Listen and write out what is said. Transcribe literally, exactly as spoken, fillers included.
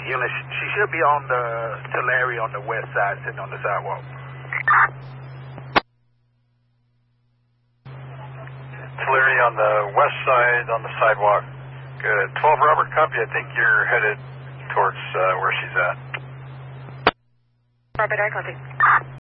unit, she should be on the, to Larry on the west side, sitting on the sidewalk. To Larry on the west side, on the sidewalk. Good. twelve Robert, copy. I think you're headed towards uh, where she's at. Robert, I copy.